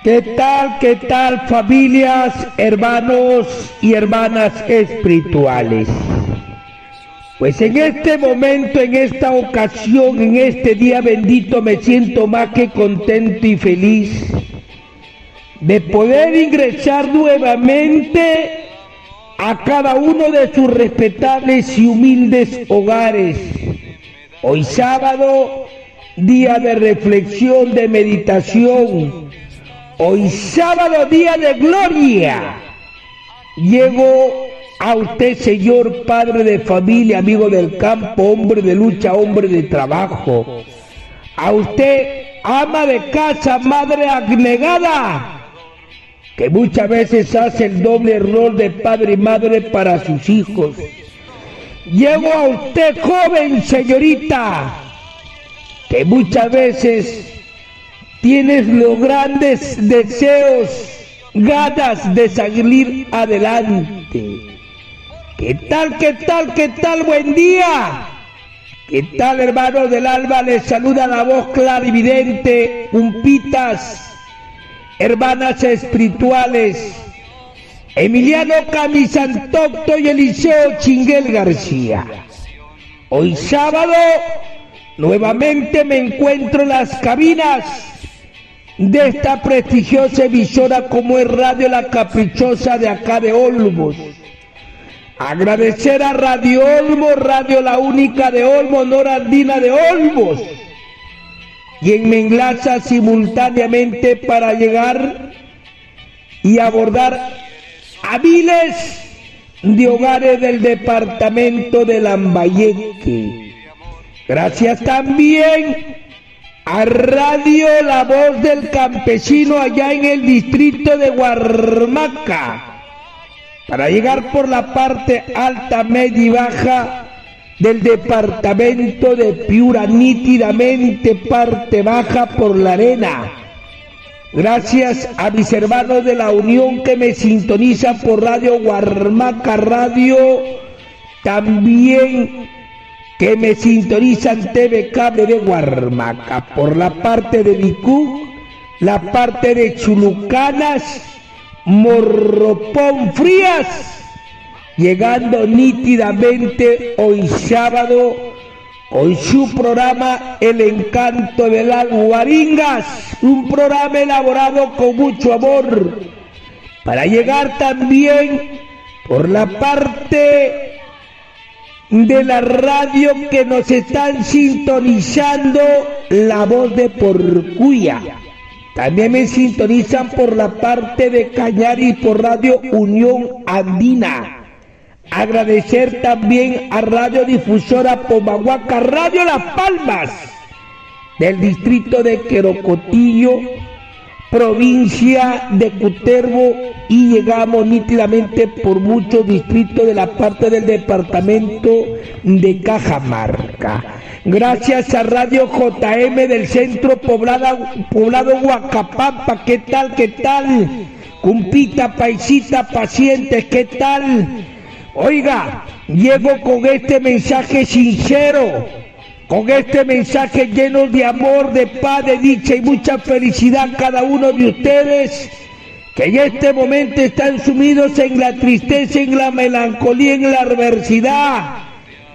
¿Qué tal familias, hermanos y hermanas espirituales? Pues en este momento, en esta ocasión, en este día bendito, me siento más que contento y feliz de poder ingresar nuevamente a cada uno de sus respetables y humildes hogares. Hoy sábado, día de reflexión, de meditación. Hoy sábado, día de gloria. Llego a usted, señor padre de familia, amigo del campo, hombre de lucha, hombre de trabajo. A usted, ama de casa, madre abnegada, que muchas veces hace el doble rol de padre y madre para sus hijos. Llego a usted, joven señorita, que muchas veces tienes los grandes deseos, ganas de salir adelante. ¿Qué tal? Buen día. ¿Qué tal, hermanos del alma? Les saluda la voz clarividente, cumpitas, hermanas espirituales, Emiliano Camisantocto y Eliseo Chinguel García. Hoy sábado, nuevamente me encuentro en las cabinas de esta prestigiosa emisora como es Radio La Caprichosa de acá de Olmos. Agradecer a Radio Olmos, Radio La Única de Olmos, Nora Andina de Olmos, quien me enlaza simultáneamente para llegar y abordar a miles de hogares del departamento de Lambayeque. Gracias también a Radio La Voz del Campesino allá en el distrito de Huarmaca, para llegar por la parte alta, media y baja del departamento de Piura, nítidamente parte baja por la arena. Gracias a mis hermanos de la Unión que me sintonizan por Radio Huarmaca Radio, también que me sintonizan TV Cable de Huarmaca, por la parte de Vicú, la parte de Chulucanas, Morropón Frías, llegando nítidamente hoy sábado, hoy su programa El Encanto de las Guaringas, un programa elaborado con mucho amor, para llegar también por la parte de la radio que nos están sintonizando, La Voz de Porcuya. También me sintonizan por la parte de Cañari por Radio Unión Andina. Agradecer también a Radio Difusora Pomahuaca, Radio Las Palmas, del distrito de Querocotillo, provincia de Cutervo, y llegamos nítidamente por muchos distritos de la parte del departamento de Cajamarca. Gracias a Radio JM del centro poblado Huacapampa. ¿Qué tal? Cumpita, paisita, pacientes, ¿qué tal? Oiga, llego con este mensaje sincero, con este mensaje lleno de amor, de paz, de dicha y mucha felicidad a cada uno de ustedes que en este momento están sumidos en la tristeza, en la melancolía, en la adversidad.